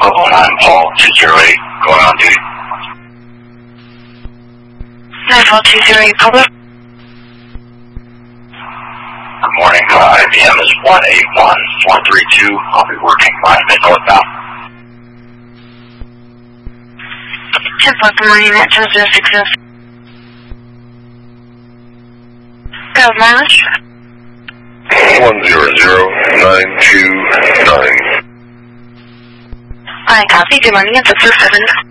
Level 9 Paul 208, going on duty. 9 Paul 208, public. Good morning, IBM is 181432. I'll be working 5 minutes northbound. 10 o'clock in the morning at 10:06. Go mileage. 100929. I copy. Good morning at 607.